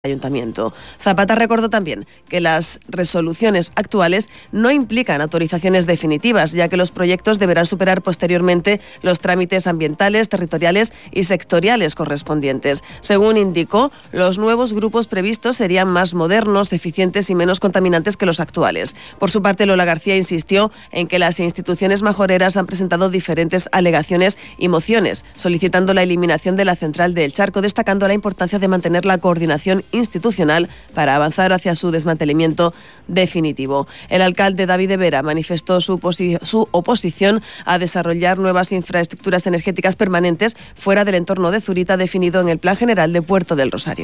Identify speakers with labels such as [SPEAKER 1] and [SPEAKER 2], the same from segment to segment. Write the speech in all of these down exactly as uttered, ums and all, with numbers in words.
[SPEAKER 1] Ayuntamiento. Zapata recordó también que las resoluciones actuales no implican autorizaciones definitivas, ya que los proyectos deberán superar posteriormente los trámites ambientales, territoriales y sectoriales correspondientes. Según indicó, los nuevos grupos previstos serían más modernos, eficientes y menos contaminantes que los actuales. Por su parte, Lola García insistió en que las instituciones majoreras han presentado diferentes alegaciones y mociones, solicitando la eliminación de la central de El Charco, destacando la importancia de mantener la coordinación institucional para avanzar hacia su desmantelamiento definitivo. El alcalde David de Vera manifestó su, posi- su oposición a desarrollar nuevas infraestructuras energéticas permanentes fuera del entorno de Zurita definido en el Plan General de Puerto del Rosario.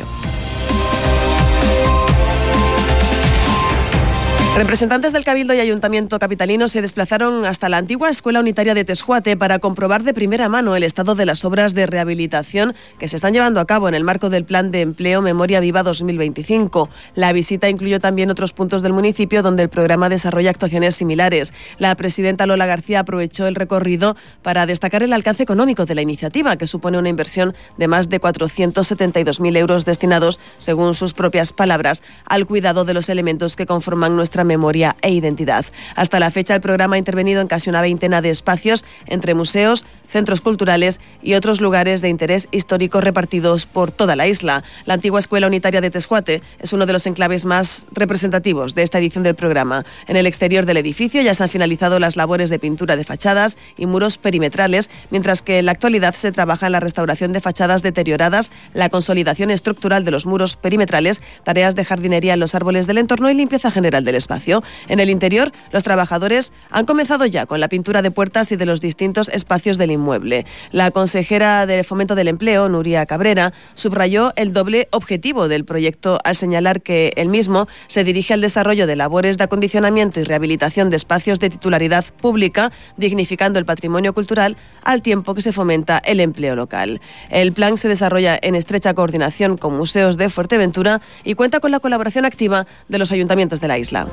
[SPEAKER 1] Representantes del Cabildo y Ayuntamiento capitalino se desplazaron hasta la antigua Escuela Unitaria de Tesjuate para comprobar de primera mano el estado de las obras de rehabilitación que se están llevando a cabo en el marco del Plan de Empleo Memoria Viva dos mil veinticinco. La visita incluyó también otros puntos del municipio donde el programa desarrolla actuaciones similares. La presidenta Lola García aprovechó el recorrido para destacar el alcance económico de la iniciativa, que supone una inversión de más de cuatrocientos setenta y dos mil euros destinados, según sus propias palabras, al cuidado de los elementos que conforman nuestra memoria e identidad. Hasta la fecha, el programa ha intervenido en casi una veintena de espacios entre museos, centros culturales y otros lugares de interés histórico repartidos por toda la isla. La antigua Escuela Unitaria de Tesjuate es uno de los enclaves más representativos de esta edición del programa. En el exterior del edificio ya se han finalizado las labores de pintura de fachadas y muros perimetrales, mientras que en la actualidad se trabaja en la restauración de fachadas deterioradas, la consolidación estructural de los muros perimetrales, tareas de jardinería en los árboles del entorno y limpieza general del espacio. En el interior, los trabajadores han comenzado ya con la pintura de puertas y de los distintos espacios del inmueble. La consejera de Fomento del Empleo, Nuria Cabrera, subrayó el doble objetivo del proyecto al señalar que el mismo se dirige al desarrollo de labores de acondicionamiento y rehabilitación de espacios de titularidad pública, dignificando el patrimonio cultural al tiempo que se fomenta el empleo local. El plan se desarrolla en estrecha coordinación con museos de Fuerteventura y cuenta con la colaboración activa de los ayuntamientos de la isla.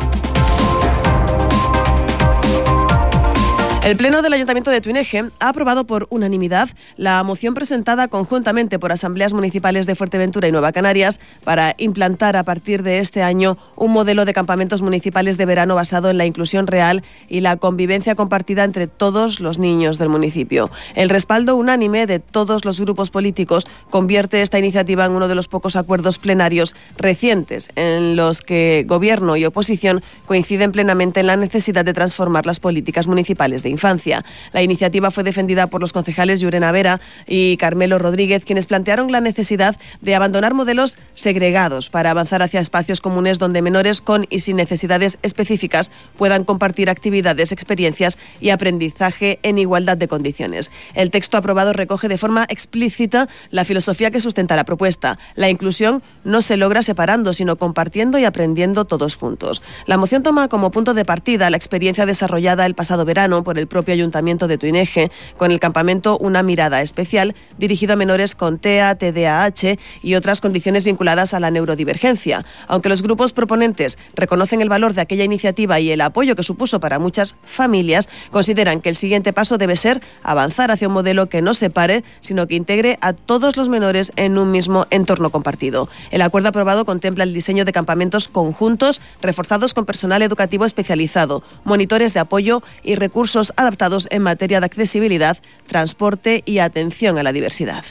[SPEAKER 1] El Pleno del Ayuntamiento de Tuineje ha aprobado por unanimidad la moción presentada conjuntamente por asambleas municipales de Fuerteventura y Nueva Canarias para implantar a partir de este año un modelo de campamentos municipales de verano basado en la inclusión real y la convivencia compartida entre todos los niños del municipio. El respaldo unánime de todos los grupos políticos convierte esta iniciativa en uno de los pocos acuerdos plenarios recientes en los que Gobierno y oposición coinciden plenamente en la necesidad de transformar las políticas municipales de infancia. La iniciativa fue defendida por los concejales Llurena Vera y Carmelo Rodríguez, quienes plantearon la necesidad de abandonar modelos segregados para avanzar hacia espacios comunes donde menores con y sin necesidades específicas puedan compartir actividades, experiencias y aprendizaje en igualdad de condiciones. El texto aprobado recoge de forma explícita la filosofía que sustenta la propuesta. La inclusión no se logra separando, sino compartiendo y aprendiendo todos juntos. La moción toma como punto de partida la experiencia desarrollada el pasado verano por el el propio Ayuntamiento de Tuineje, con el campamento Una Mirada Especial, dirigido a menores con T E A, T D A H y otras condiciones vinculadas a la neurodivergencia. Aunque los grupos proponentes reconocen el valor de aquella iniciativa y el apoyo que supuso para muchas familias, consideran que el siguiente paso debe ser avanzar hacia un modelo que no separe, sino que integre a todos los menores en un mismo entorno compartido. El acuerdo aprobado contempla el diseño de campamentos conjuntos, reforzados con personal educativo especializado, monitores de apoyo y recursos adaptados en materia de accesibilidad, transporte y atención a la diversidad.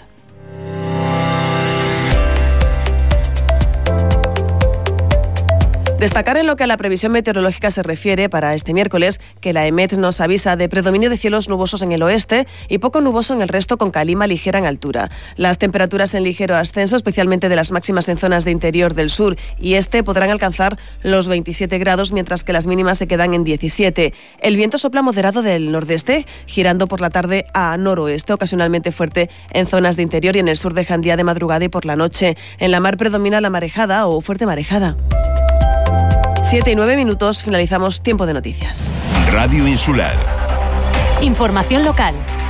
[SPEAKER 1] Destacar en lo que a la previsión meteorológica se refiere para este miércoles que la EMET nos avisa de predominio de cielos nubosos en el oeste y poco nuboso en el resto, con calima ligera en altura. Las temperaturas en ligero ascenso, especialmente de las máximas en zonas de interior del sur y este, podrán alcanzar los veintisiete grados, mientras que las mínimas se quedan en diecisiete. El viento sopla moderado del nordeste, girando por la tarde a noroeste, ocasionalmente fuerte en zonas de interior y en el sur de Jandía de madrugada y por la noche. En la mar predomina la marejada o fuerte marejada. Siete y nueve minutos, finalizamos Tiempo de Noticias.
[SPEAKER 2] Radio Insular.
[SPEAKER 3] Información local.